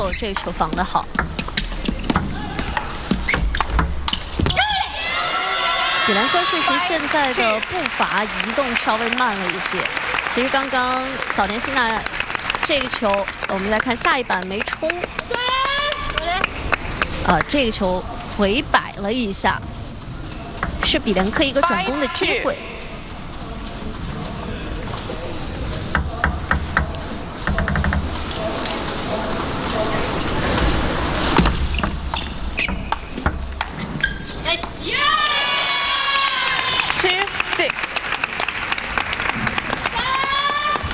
呦，这个球防得好。比兰科确实现在的步伐移动稍微慢了一些。其实刚刚早田希娜这个球，我们再看下一板没冲，这个球回摆了一下，是比兰科一个转攻的机会。